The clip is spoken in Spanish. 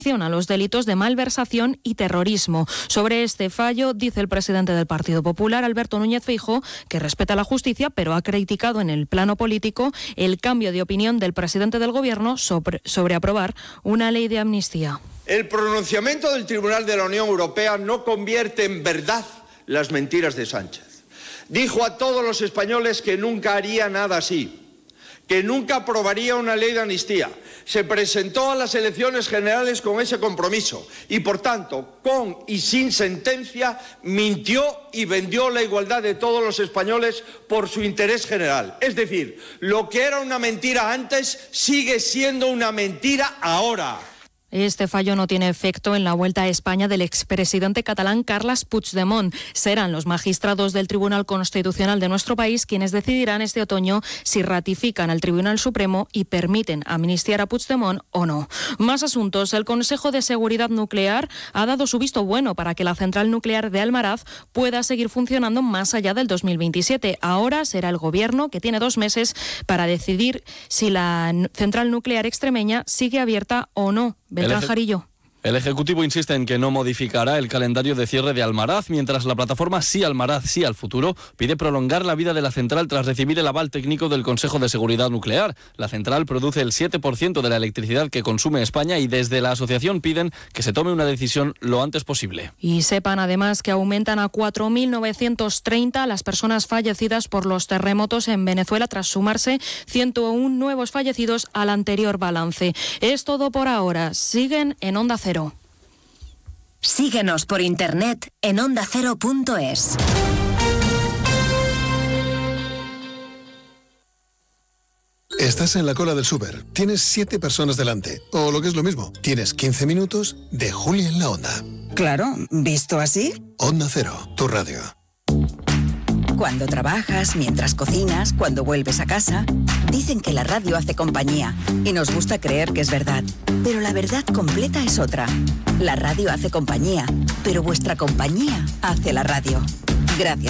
a los delitos de malversación y terrorismo. Sobre este fallo, dice el presidente del Partido Popular, Alberto Núñez Feijóo, que respeta la justicia, pero ha criticado en el plano político el cambio de opinión del presidente del Gobierno sobre aprobar una ley de amnistía. El pronunciamiento del Tribunal de la Unión Europea no convierte en verdad las mentiras de Sánchez. Dijo a todos los españoles que nunca haría nada así, que nunca aprobaría una ley de amnistía. Se presentó a las elecciones generales con ese compromiso y, por tanto, con y sin sentencia, mintió y vendió la igualdad de todos los españoles por su interés general. Es decir, lo que era una mentira antes sigue siendo una mentira ahora. Este fallo no tiene efecto en la vuelta a España del expresidente catalán Carles Puigdemont. Serán los magistrados del Tribunal Constitucional de nuestro país quienes decidirán este otoño si ratifican al Tribunal Supremo y permiten amnistiar a Puigdemont o no. Más asuntos. El Consejo de Seguridad Nuclear ha dado su visto bueno para que la central nuclear de Almaraz pueda seguir funcionando más allá del 2027. Ahora será el Gobierno, que tiene 2 meses, para decidir si la central nuclear extremeña sigue abierta o no. Beltrán Jarillo. El Ejecutivo insiste en que no modificará el calendario de cierre de Almaraz, mientras la plataforma Sí Almaraz, Sí al Futuro pide prolongar la vida de la central tras recibir el aval técnico del Consejo de Seguridad Nuclear. La central produce el 7% de la electricidad que consume España y desde la asociación piden que se tome una decisión lo antes posible. Y sepan además que aumentan a 4.930 las personas fallecidas por los terremotos en Venezuela tras sumarse 101 nuevos fallecidos al anterior balance. Es todo por ahora. Siguen en Onda Cero. Síguenos por internet en ondacero.es. Estás en la cola del súper, tienes 7 personas delante, o lo que es lo mismo, tienes 15 minutos de Julia en la Onda. Claro, visto así. Onda Cero, tu radio. Cuando trabajas, mientras cocinas, cuando vuelves a casa, dicen que la radio hace compañía y nos gusta creer que es verdad. Pero la verdad completa es otra. La radio hace compañía, pero vuestra compañía hace la radio. Gracias.